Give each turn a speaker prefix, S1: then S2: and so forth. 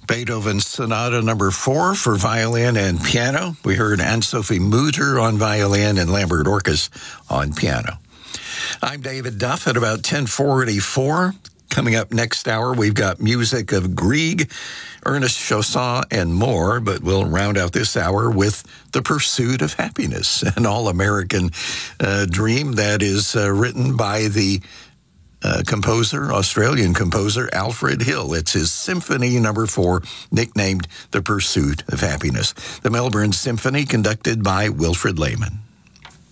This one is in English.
S1: Beethoven's Sonata Number 4 for violin and piano. We heard Anne-Sophie Mutter on violin and Lambert Orcas on piano. I'm David Duff at about 10:44. Coming up next hour, we've got music of Grieg, Ernest Chausson, and more, but we'll round out this hour with The Pursuit of Happiness, an all-American dream that is written by the Australian composer, Alfred Hill. It's his Symphony Number 4, nicknamed The Pursuit of Happiness. The Melbourne Symphony, conducted by Wilfred Lehman.